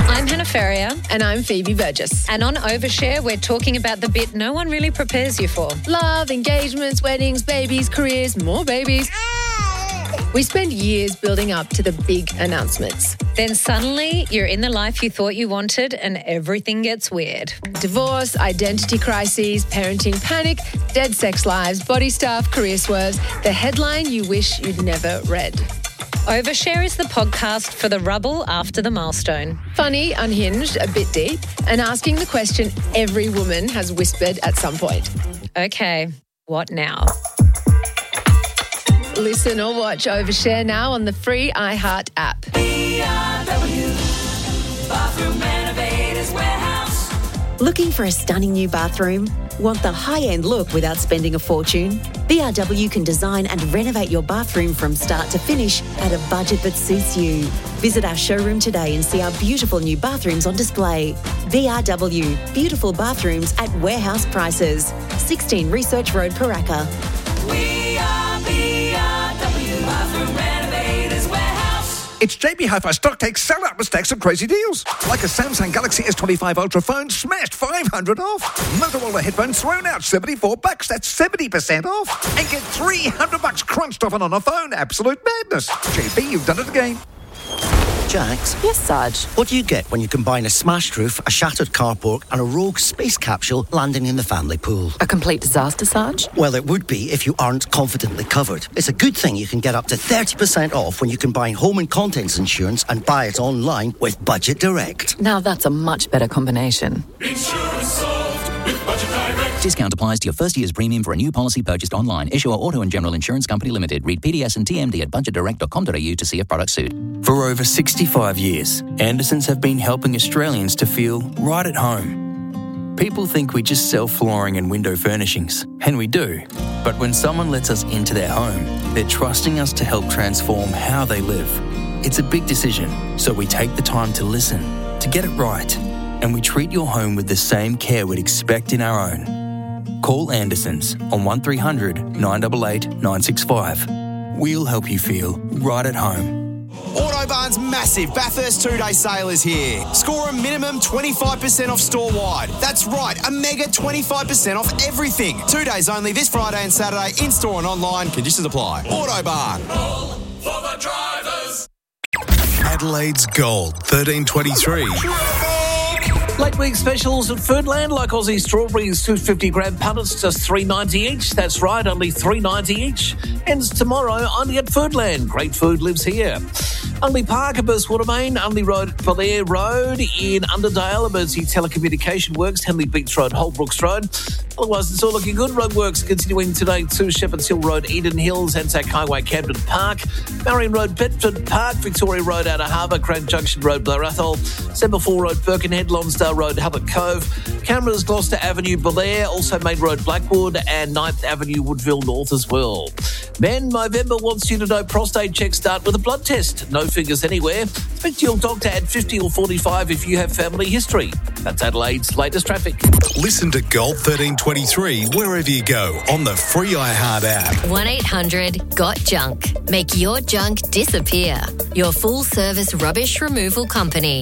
I'm Hannah Ferrier. And I'm Phoebe Burgess. And on Overshare, we're talking about the bit no one really prepares you for. Love, engagements, weddings, babies, careers, more babies. We spend years building up to the big announcements. Then suddenly, you're in the life you thought you wanted and everything gets weird. Divorce, identity crises, parenting panic, dead sex lives, body stuff, career swerves. The headline you wish you'd never read. Overshare is the podcast for the rubble after the milestone. Funny, unhinged, a bit deep, and asking the question every woman has whispered at some point. Okay, what now? Listen or watch Overshare now on the free iHeart app. BRW, Bathroom Renovators Warehouse. Looking for a stunning new bathroom? Want the high-end look without spending a fortune? BRW can design and renovate your bathroom from start to finish at a budget that suits you. Visit our showroom today and see our beautiful new bathrooms on display. BRW, beautiful bathrooms at warehouse prices. 16 Research Road, Paraka. We are BRW, Bathroom Renovators Warehouse. It's JB Hi-Fi Stock Takes sell out with stacks of crazy deals. Like a Samsung Galaxy S25 Ultra phone smashed $500 off. Motorola headphones thrown out $74. That's 70% off. And get $300 crunched off on a phone. Absolute madness. JB, you've done it again. Jax, Yes, Sarge. what do you get when you combine a smashed roof, a shattered carport and a rogue space capsule landing in the family pool? A complete disaster, Sarge? Well, it would be if you aren't confidently covered. It's a good thing you can get up to 30% off when you combine home and contents insurance and buy it online with Budget Direct. Now that's a much better combination. Insurance solved with Budget Direct. Discount applies to your first year's premium for a new policy purchased online. Issuer Auto and General Insurance Company Limited. Read PDS and TMD at budgetdirect.com.au to see if products suit. For over 65 years, Andersons have been helping Australians to feel right at home. People think we just sell flooring and window furnishings, and we do. But when someone lets us into their home, they're trusting us to help transform how they live. It's a big decision, so we take the time to listen, to get it right, and we treat your home with the same care we'd expect in our own. Call Andersons on 1300 988 965. We'll help you feel right at home. Autobarn's massive Bathurst 2-day sale is here. Score a minimum 25% off store-wide. That's right, a mega 25% off everything. 2 days only this Friday and Saturday, in-store and online. Conditions apply. Autobarn. All for the drivers. Adelaide's Gold, 1323. Late week specials at Foodland, like Aussie strawberries, 250 gram punnets, just $3.90 each. That's right, only $3.90 each. Ends tomorrow only at Foodland. Great food lives here. Unley Park, Aberst Watermain, Unley Road, Belair Road in Underdale, emergency telecommunication works, Henley Beach Road, Holbrooks Road. Otherwise, it's all looking good. Roadworks continuing today to Shepherds Hill Road, Eden Hills, Anzac Highway, Camden Park, Marion Road, Bedford Park, Victoria Road, Outer Harbour, Grand Junction Road, Blair Athol, Semperfall Road, Birkenhead, Lonsdale Road, Hubbard Cove, Cameras, Gloucester Avenue, Belair, also Main Road, Blackwood, and 9th Avenue, Woodville North as well. Ben, Movember wants you to know prostate checks start with a blood test. No figures anywhere. Speak to your doctor at 50 or 45 if you have family history. That's Adelaide's latest traffic. Listen to Gold 1323 wherever you go on the free iHeart app. 1-800-GOT-JUNK. Make your junk disappear. Your full-service rubbish removal company.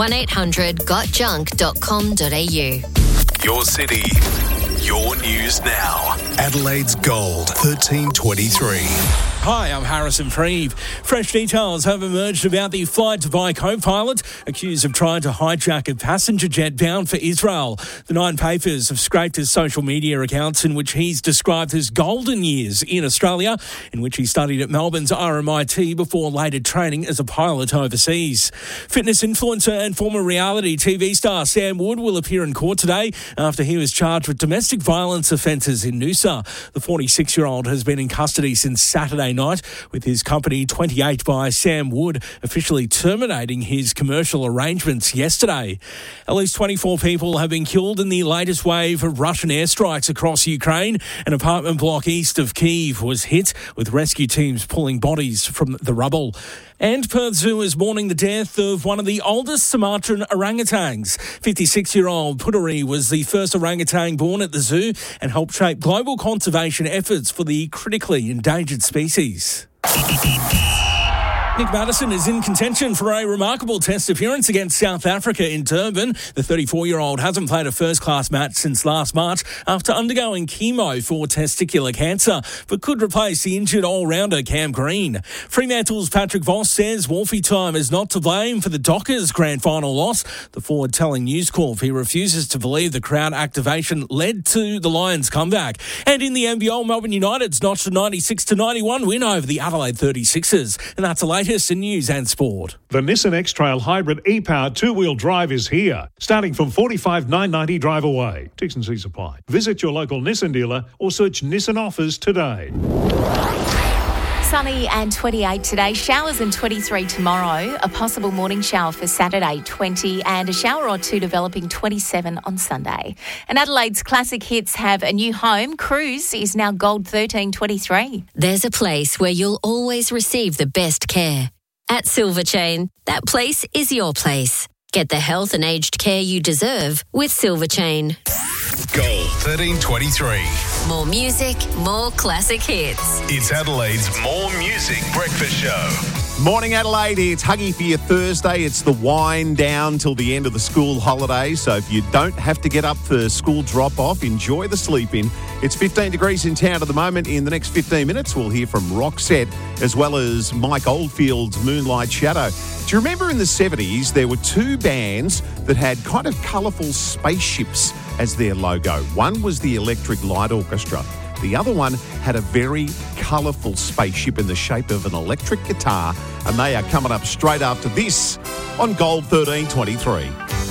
1-800-GOTJUNK.com.au. Your city, your news now. Adelaide's Gold, 1323. Hi, I'm Harrison Freeve. Fresh details have emerged about the Fly Dubai co-pilot accused of trying to hijack a passenger jet bound for Israel. The Nine Papers have scraped his social media accounts in which he's described his golden years in Australia, in which he studied at Melbourne's RMIT before later training as a pilot overseas. Fitness influencer and former reality TV star Sam Wood will appear in court today after he was charged with domestic violence offences in Noosa. The 46-year-old has been in custody since Saturday night, with his company 28 by Sam Wood officially terminating his commercial arrangements yesterday. At least 24 people have been killed in the latest wave of Russian airstrikes across Ukraine. An apartment block east of Kyiv was hit, with rescue teams pulling bodies from the rubble. And Perth Zoo is mourning the death of one of the oldest Sumatran orangutans. 56-year-old Puteri was the first orangutan born at the zoo and helped shape global conservation efforts for the critically endangered species. Nick Maddison is in contention for a remarkable test appearance against South Africa in Durban. The 34-year-old hasn't played a first-class match since last March after undergoing chemo for testicular cancer, but could replace the injured all-rounder Cam Green. Fremantle's Patrick Voss says Wolfie time is not to blame for the Dockers' grand final loss. The forward telling News Corp he refuses to believe the crowd activation led to the Lions' comeback. And in the NBL, Melbourne United's notched a 96-91 win over the Adelaide 36ers. And that's the latest in news and sport. The Nissan X-Trail Hybrid e-powered two-wheel drive is here, starting from $45,990 drive away. T&Cs apply. Visit your local Nissan dealer or search Nissan offers today. Sunny and 28 today, showers and 23 tomorrow, a possible morning shower for Saturday 20 and a shower or two developing 27 on Sunday. And Adelaide's classic hits have a new home. Cruise is now Gold 1323. There's a place where you'll always receive the best care. At Silver Chain, that place is your place. Get the health and aged care you deserve with Silver Chain. Gold 1323. More music, more classic hits. It's Adelaide's More Music Breakfast Show. Morning, Adelaide. It's Huggy for your Thursday. It's the wind down till the end of the school holiday. So if you don't have to get up for school drop-off, enjoy the sleep in. It's 15 degrees in town at the moment. In the next 15 minutes, we'll hear from Roxette as well as Mike Oldfield's Moonlight Shadow. Do you remember in the 70s, there were two bands that had kind of colourful spaceships as their logo? One was the Electric Light Orchestra. The other one had a very colourful spaceship in the shape of an electric guitar, and they are coming up straight after this on Gold 1323.